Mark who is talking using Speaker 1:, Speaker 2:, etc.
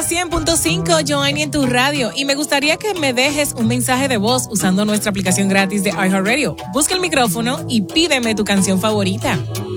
Speaker 1: la 100.5, Joanny en tu radio. Y me gustaría que me dejes un mensaje de voz usando nuestra aplicación gratis de iHeartRadio. Busca el micrófono y pídeme tu canción favorita.